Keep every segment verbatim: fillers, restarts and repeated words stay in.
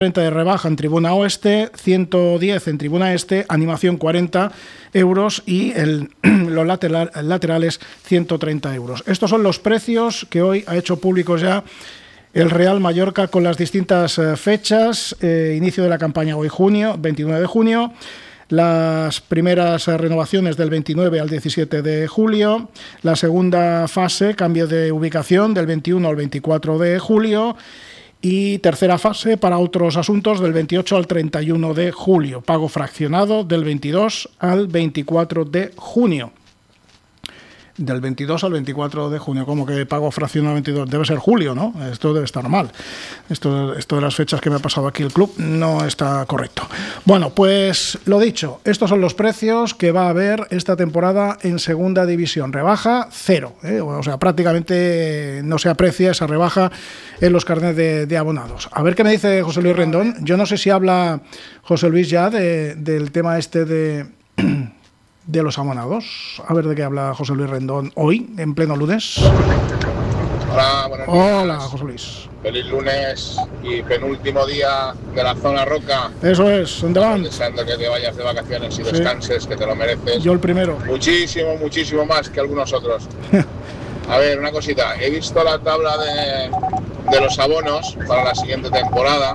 treinta de rebaja en Tribuna Oeste, ciento diez en Tribuna Este, animación cuarenta euros y el, los lateral, laterales ciento treinta euros. Estos son los precios que hoy ha hecho públicos ya el Real Mallorca con las distintas eh, fechas. Eh, inicio de la campaña hoy junio, veintinueve de junio. Las primeras renovaciones del veintinueve al diecisiete de julio. La segunda fase, cambio de ubicación del veintiuno al veinticuatro de julio. Y tercera fase para otros asuntos del veintiocho al treinta y uno de julio. Pago fraccionado del veintidós al veinticuatro de junio. Del veintidós al veinticuatro de junio. ¿Cómo que pago fraccionado veintidós? Debe ser julio, ¿no? Esto debe estar mal. Esto, esto de las fechas que me ha pasado aquí el club no está correcto. Bueno, pues lo dicho, estos son los precios que va a haber esta temporada en segunda división. Rebaja cero, ¿eh? O sea, prácticamente no se aprecia esa rebaja en los carnets de, de abonados. A ver qué me dice José Luis Rendón. Yo no sé si habla José Luis ya de, del tema este de... de los abonados. A ver de qué habla José Luis Rendón hoy, en pleno lunes. Hola, buenos días. Hola, José Luis. Feliz lunes y penúltimo día de la zona roca. Eso es, ¿dónde van? Deseando que te vayas de vacaciones y descanses, sí, que te lo mereces. Yo el primero. Muchísimo, muchísimo más que algunos otros. A ver, una cosita. He visto la tabla de, de los abonos para la siguiente temporada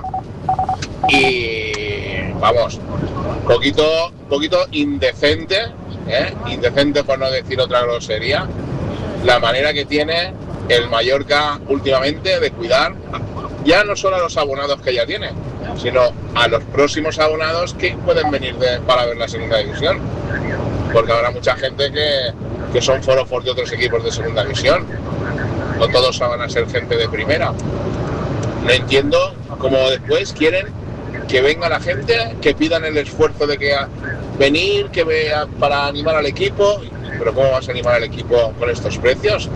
y, vamos, poquito, poquito indecente, ¿eh? indecente por no decir otra grosería, la manera que tiene el Mallorca últimamente de cuidar ya no solo a los abonados que ya tiene, sino a los próximos abonados que pueden venir de, para ver la segunda división, porque habrá mucha gente que, que son forofos de otros equipos de segunda división, no todos van a ser gente de primera. No entiendo cómo después quieren que venga la gente, que pidan el esfuerzo de que a venir, que vea para animar al equipo. Pero ¿cómo vas a animar al equipo con estos precios?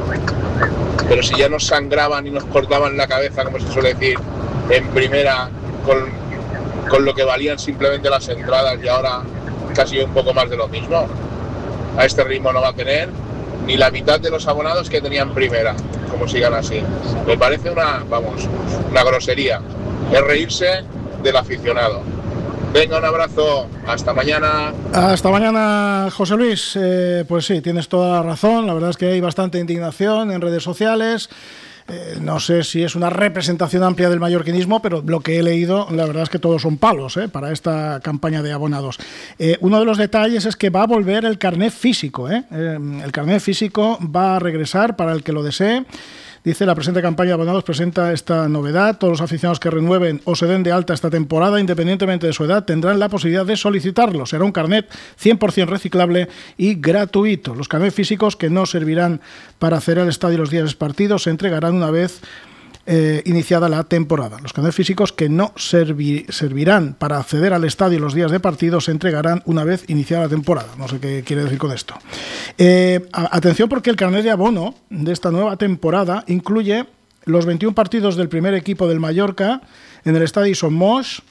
Pero si ya nos sangraban y nos cortaban la cabeza, como se suele decir, en primera, con, con lo que valían simplemente las entradas y ahora casi un poco más de lo mismo. A este ritmo no va a tener ni la mitad de los abonados que tenían primera, como sigan así. Me parece una, vamos, una grosería. Es reírse del aficionado. Venga, un abrazo, hasta mañana. Hasta mañana, José Luis. Eh, pues sí, tienes toda la razón. La verdad es que hay bastante indignación en redes sociales. Eh, no sé si es una representación amplia del mallorquinismo, pero lo que he leído, la verdad es que todos son palos eh, para esta campaña de abonados. Eh, uno de los detalles es que va a volver el carnet físico. Eh. Eh, el carnet físico va a regresar para el que lo desee. Dice, la presente campaña de abonados presenta esta novedad. Todos los aficionados que renueven o se den de alta esta temporada, independientemente de su edad, tendrán la posibilidad de solicitarlo. Será un carnet cien por ciento reciclable y gratuito. Los carnets físicos que no servirán para hacer el estadio los días de partidos se entregarán una vez Eh, iniciada la temporada. Los carnets físicos que no servi- servirán para acceder al estadio los días de partido se entregarán una vez iniciada la temporada. No sé qué quiere decir con esto. Eh, a- atención porque el carnet de abono de esta nueva temporada incluye los veintiún partidos del primer equipo del Mallorca en el estadio Son Moix,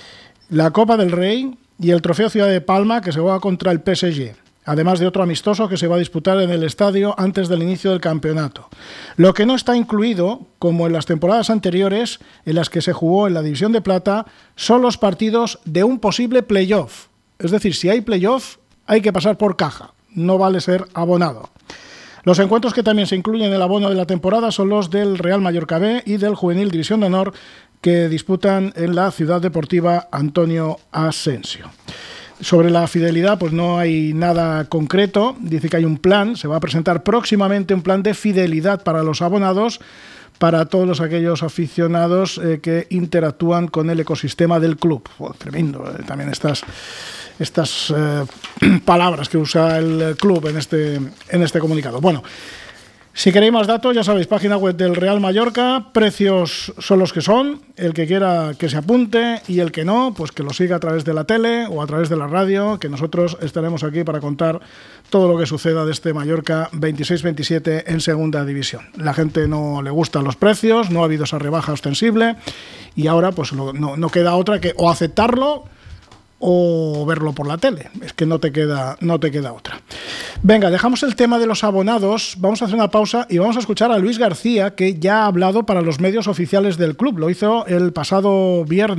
la Copa del Rey y el Trofeo Ciudad de Palma que se juega contra el P S G. Además de otro amistoso que se va a disputar en el estadio antes del inicio del campeonato. Lo que no está incluido, como en las temporadas anteriores, en las que se jugó en la División de Plata, son los partidos de un posible playoff. Es decir, si hay playoff, hay que pasar por caja. No vale ser abonado. Los encuentros que también se incluyen en el abono de la temporada son los del Real Mallorca B y del Juvenil División de Honor, que disputan en la Ciudad Deportiva Antonio Asensio. Sobre la fidelidad, pues no hay nada concreto. Dice que hay un plan, se va a presentar próximamente un plan de fidelidad para los abonados, para todos los, aquellos aficionados eh, que interactúan con el ecosistema del club. Oh, tremendo, eh, también estas, estas eh, palabras que usa el club en este, en este comunicado. Bueno, si queréis más datos, ya sabéis, página web del Real Mallorca, precios son los que son, el que quiera que se apunte y el que no, pues que lo siga a través de la tele o a través de la radio, que nosotros estaremos aquí para contar todo lo que suceda de este Mallorca veintiséis veintisiete en segunda división. La gente no le gustan los precios, no ha habido esa rebaja ostensible y ahora pues lo, no, no queda otra que o aceptarlo o verlo por la tele. Es que no te queda, no te queda otra. Venga, dejamos el tema de los abonados, vamos a hacer una pausa y vamos a escuchar a Luis García, que ya ha hablado para los medios oficiales del club. Lo hizo el pasado viernes